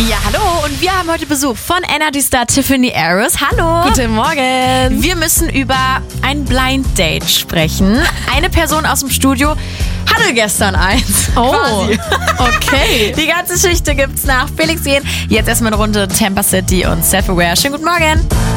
Ja, hallo und wir haben heute Besuch von Energy-Star Tiffany Harris. Hallo. Guten Morgen. Wir müssen über ein Blind Date sprechen. Eine Person aus dem Studio hatte gestern eins. Quasi. Okay. Die ganze Geschichte gibt's nach Felix Jähn. Jetzt erstmal eine Runde Tampa City und Self-Aware. Schönen guten Morgen.